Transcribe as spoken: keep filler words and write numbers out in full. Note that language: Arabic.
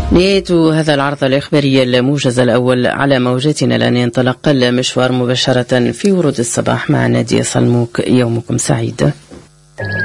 نهاية هذا العرض الإخباري الموجز الأول على موجاتنا، لأن ينطلق المشوار مباشرة في ورود الصباح مع نادية صلموك. يومكم سعيد.